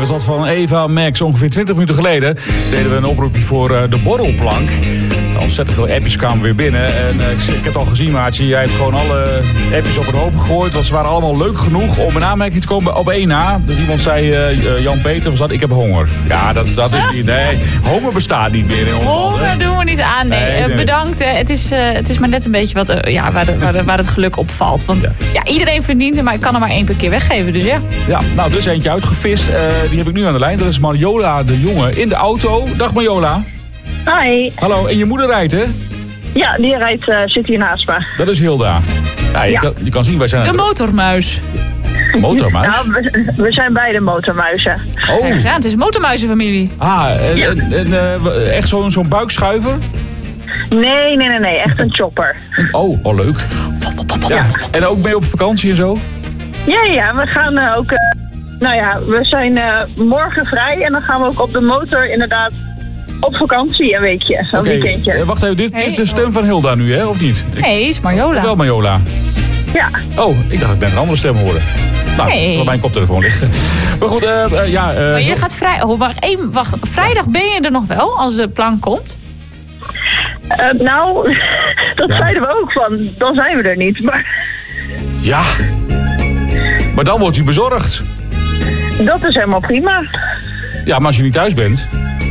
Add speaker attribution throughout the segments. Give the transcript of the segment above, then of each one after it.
Speaker 1: was dat van Eva Max. Ongeveer 20 minuten geleden deden we een oproepje voor de borrelplank. Ontzettend veel appjes kwamen weer binnen. En ik heb al gezien, maatje, jij hebt gewoon alle appjes op een hoop gegooid. Want ze waren allemaal leuk genoeg om in aanmerking te komen op 1 na. Dus iemand zei, Jan-Peter, was dat, ik heb honger. Ja, dat is niet, nee. Honger bestaat niet meer in ons land.
Speaker 2: Honger doen we niet aan, nee. Bedankt. Het is maar net een beetje wat, waar het geluk opvalt. Want ja, iedereen verdient hem, maar ik kan er maar 1 per keer weggeven. Dus ja.
Speaker 1: Ja, nou, er is eentje uitgevist. Die heb ik nu aan de lijn. Dat is Marjola de Jonge in de auto. Dag Marjola.
Speaker 3: Hi.
Speaker 1: Hallo, en je moeder rijdt, hè?
Speaker 3: Ja, die zit hier naast me.
Speaker 1: Dat is Hilda. Ja, je kan zien, wij zijn...
Speaker 2: De motormuis.
Speaker 1: Motormuis?
Speaker 3: Nou, we zijn beide motormuizen.
Speaker 1: Oh.
Speaker 2: Ja, het is een motormuizenfamilie.
Speaker 1: Echt zo'n buikschuiver?
Speaker 3: Nee. Echt een chopper.
Speaker 1: Oh, leuk. Ja. En ook mee op vakantie en zo?
Speaker 3: Ja, we gaan ook... we zijn morgen vrij en dan gaan we ook op de motor inderdaad op vakantie een weekje. Zo'n weekendje.
Speaker 1: Wacht even, dit is de stem van Hilda nu, hè? Of niet?
Speaker 2: Nee, is Marjola.
Speaker 1: Wel Marjola.
Speaker 3: Ja.
Speaker 1: Oh, ik dacht dat ik net een andere stem hoorde. Nou, dat zal mijn koptelefoon liggen. Maar goed,
Speaker 2: maar je gaat vrijdag ben je er nog wel, als de plank komt?
Speaker 3: Dat zeiden we ook van, dan zijn we er niet. Maar...
Speaker 1: Ja. Maar dan wordt u bezorgd.
Speaker 3: Dat is helemaal prima.
Speaker 1: Ja, maar als je niet thuis bent...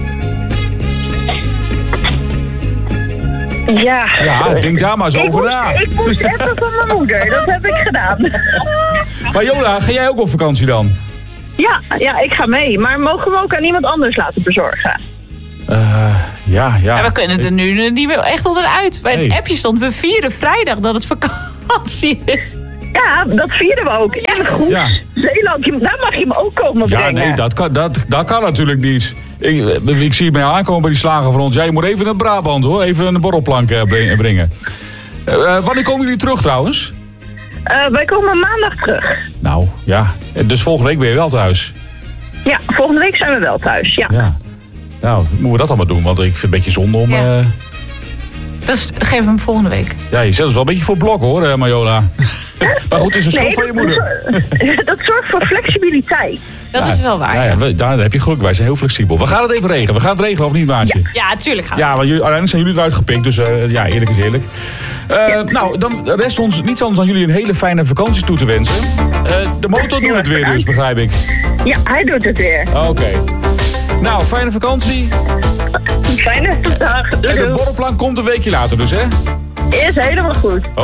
Speaker 3: Ja,
Speaker 1: denk daar maar eens over na.
Speaker 3: Ik moest even van mijn moeder, dat heb ik gedaan.
Speaker 1: Maar Jola, ga jij ook op vakantie dan?
Speaker 3: Ja, ik ga mee. Maar mogen we ook aan iemand anders laten bezorgen?
Speaker 1: Ja.
Speaker 2: We kunnen er nu niet meer echt onderuit. Bij het appje stond, we vieren vrijdag dat het vakantie is.
Speaker 3: Ja, dat vieren we ook. En goed, Zeeland, daar mag je hem ook komen brengen.
Speaker 1: Ja, nee, dat kan natuurlijk niet. Ik zie het mij aankomen bij die slager van ons. Jij moet even naar Brabant, hoor. Even een borrelplank brengen. Wanneer komen jullie terug trouwens?
Speaker 3: Wij komen maandag terug.
Speaker 1: Nou, ja. Dus volgende week ben je wel thuis?
Speaker 3: Ja, volgende week zijn we wel thuis, ja.
Speaker 1: Nou, moeten we dat allemaal doen? Want ik vind het een beetje zonde om...
Speaker 2: Dus geef hem volgende week.
Speaker 1: Ja, je zet ons wel een beetje voor blok, hoor, Marjola. Maar goed, het is een schuld van je moeder.
Speaker 3: Dat zorgt voor flexibiliteit.
Speaker 2: Dat is wel waar.
Speaker 1: Ja, daar heb je geluk. Wij zijn heel flexibel. We gaan het even regelen. We gaan het regelen of niet, maatje?
Speaker 2: Ja, tuurlijk gaan we.
Speaker 1: Ja, want uiteindelijk zijn jullie eruit gepikt. Dus eerlijk is eerlijk. Nou, dan rest ons niets anders dan jullie een hele fijne vakantie toe te wensen. De motor doet het weer dus, begrijp ik.
Speaker 3: Ja, hij doet het weer.
Speaker 1: Oké. Nou, fijne vakantie.
Speaker 3: Fijne dag.
Speaker 1: En de borrelplank komt een weekje later dus, hè?
Speaker 3: Is helemaal goed.